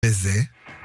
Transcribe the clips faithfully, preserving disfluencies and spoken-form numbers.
וזה?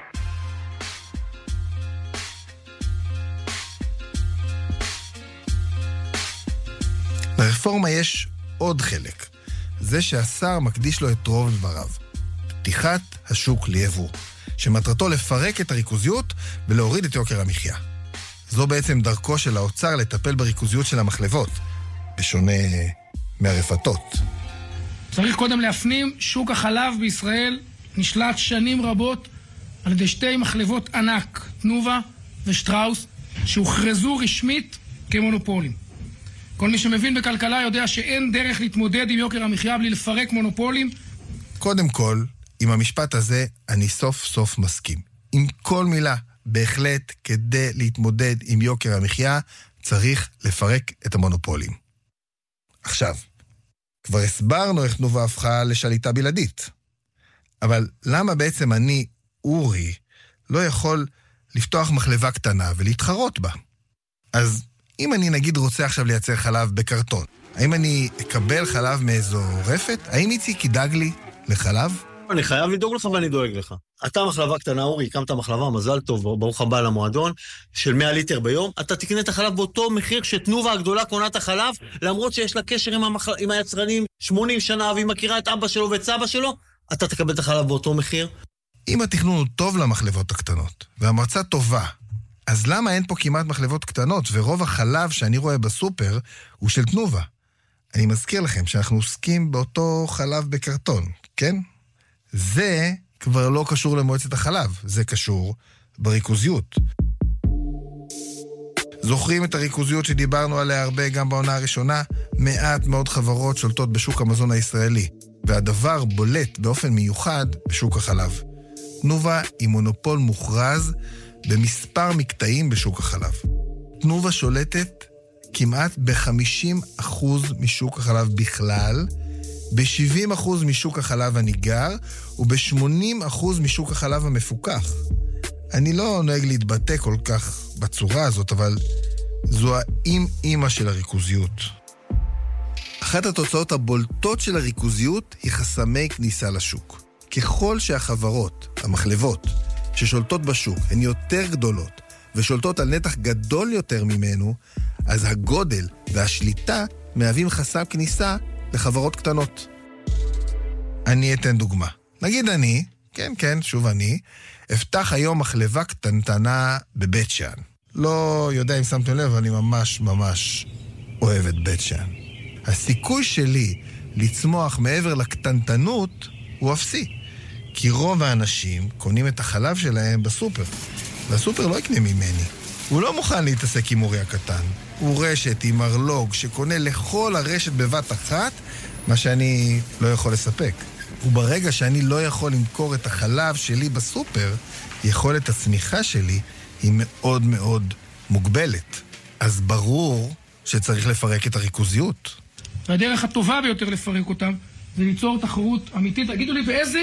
לרפורמה יש עוד חלק. זה שהשר מקדיש לו את רוב דבריו. פתיחת השוק ליבוא, שמטרתו לפרק את הריכוזיות ולהוריד את יוקר המחיה. זו בעצם דרכו של האוצר לטפל בריכוזיות של המחלבות, בשונה מהרפתות. צריך קודם להפנים, שוק החלב בישראל נשלט שנים רבות על ידי שתי מחלבות ענק, תנובה ושטראוס, שהוכרזו רשמית כמונופולים. כל מי שמבין בכלכלה יודע שאין דרך להתמודד עם יוקר המחיה בלי לפרק מונופולים. קודם כל, עם המשפט הזה אני סוף סוף מסכים. עם כל מילה, בהחלט כדי להתמודד עם יוקר המחיה, צריך לפרק את המונופולים. עכשיו, כבר הסברנו איך תנובה הפכה לשליטה בלעדית. אבל למה בעצם אני, אורי, לא יכול לפתוח מחלבה קטנה ולהתחרות בה? אז אם אני נגיד רוצה עכשיו לייצר חלב בקרטון, האם אני אקבל חלב מאיזו רפת? האם איציק ידאג לי לחלב? אני חייב לדאוג לך ואני דואג לך. אתה מחלבה קטנה, אורי, הקמת מחלבה, מזל טוב, ברוך הבא למועדון, של מאה ליטר ביום, אתה תקנה את החלב באותו מחיר שתנובה הגדולה קונה את החלב, למרות שיש לה קשר עם, המחל... עם היצרנים שמונים שנה, והיא מכירה את אבא שלו ואת סבא שלו, אתה תקבל את החלב באותו מחיר. אם התכנון הוא טוב למחלבות הקטנות, והמרצה טובה, אז למה אין פה כמעט מחלבות קטנות, ורוב החלב שאני רואה בסופר הוא של תנובה? אני מזכיר לכם שאנחנו עוסקים באותו חלב בקרטון, כן? זה כבר לא קשור למועצת החלב, זה קשור בריכוזיות. זוכרים את הריכוזיות שדיברנו עליה הרבה גם בעונה הראשונה? מעט מאוד חברות שולטות בשוק המזון הישראלי, והדבר בולט באופן מיוחד בשוק החלב. תנובה היא מונופול מוכרז במספר מקטעים בשוק החלב. תנובה שולטת כמעט ב-חמישים אחוז משוק החלב בכלל, ב-שבעים אחוז משוק החלב הניגר, וב-שמונים אחוז משוק החלב המפוקח. אני לא נוהג להתבטא כל כך בצורה הזאת, אבל זו האם-אימא של הריכוזיות. אחת התוצאות הבולטות של הריכוזיות היא חסמי כניסה לשוק. ככל שהחברות, המחלבות, ששולטות בשוק הן יותר גדולות ושולטות על נתח גדול יותר ממנו, אז הגודל והשליטה מהווים חסם כניסה לחברות קטנות. אני אתן דוגמה. נגיד אני, כן, כן, שוב אני, אפתח היום מחלבה קטנטנה בבית שאן. לא יודע אם שמתם לב, אני ממש ממש אוהב את בית שאן. הסיכוי שלי לצמוח מעבר לקטנטנות הוא אפסי. כי רוב האנשים קונים את החלב שלהם בסופר. והסופר לא יקנה ממני. הוא לא מוכן להתעסק עם אורי הקטן. הוא רשת עם ארלוג שקונה לכל הרשת בבת אחת, מה שאני לא יכול לספק. וברגע שאני לא יכול למכור את החלב שלי בסופר, יכולת הצמיחה שלי היא מאוד מאוד מוגבלת. אז ברור שצריך לפרק את הריכוזיות. והדרך הטובה ביותר לפרק אותם זה ליצור תחרות אמיתית. תגידו לי, באיזה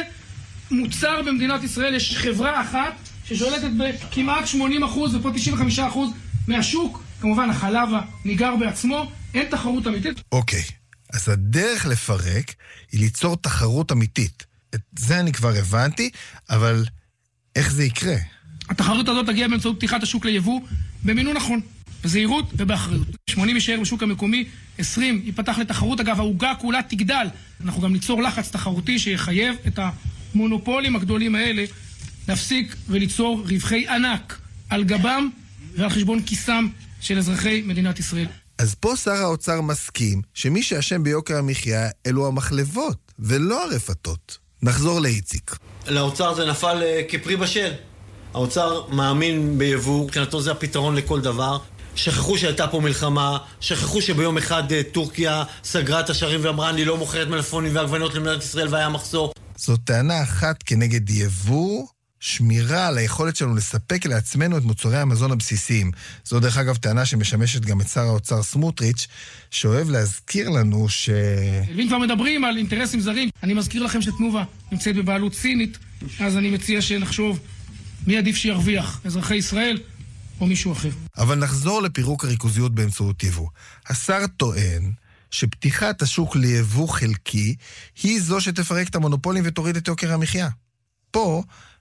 מוצר במדינת ישראל יש חברה אחת ששולטת בכמעט שמונים אחוז ופה תשעים וחמישה אחוז מהשוק? כמובן החלב הניגר בעצמו, אין תחרות אמיתית. אוקיי, אז הדרך לפרק היא ליצור תחרות אמיתית. את זה אני כבר הבנתי, אבל איך זה יקרה? התחרות הזאת תגיע באמצעות פתיחת השוק ליבוא במינון נכון, בזהירות ובאחריות. שמונים יישאר בשוק המקומי, עשרים ייפתח לתחרות. אגב, העוגה כולה תגדל. אנחנו גם ניצור לחץ תחרותי שיחייב את המונופולים הגדולים האלה להפסיק וליצור רווחי ענק על גבם ועל חשבון כיסם של אזרחי מדינת ישראל. אז פה שר האוצר מסכים שמי שאשם ביוקר המחיה אלו המחלבות ולא הרפתות. נחזור לאיציק. לאוצר זה נפל uh, כפרי בשל. האוצר מאמין ביבוא, מבחינתו זה הפתרון לכל דבר. שכחו שהייתה פה מלחמה, שכחו שביום אחד uh, טורקיה סגרה את השערים ואמרה אני לא מוכרת מלפונים ועגבנות למדינת ישראל והיה מחסור. זו טענה אחת כנגד יבוא, שמירה על היכולת שלנו לספק לעצמנו את מוצרי המזון הבסיסיים. זו דרך אגב טענה שמשמשת גם את שר האוצר סמוטריץ', שאוהב להזכיר לנו ש... ואם כבר מדברים על אינטרסים זרים, אני מזכיר לכם שתנובה נמצאת בבעלות סינית, אז אני מציע שנחשוב מי עדיף שירוויח, אזרחי ישראל או מישהו אחר. אבל נחזור לפירוק הריכוזיות באמצעות יבוא. השר טוען שפתיחת השוק ליבוא חלקי היא זו שתפרק את המונופולים ותוריד את יוקר המחיה. פה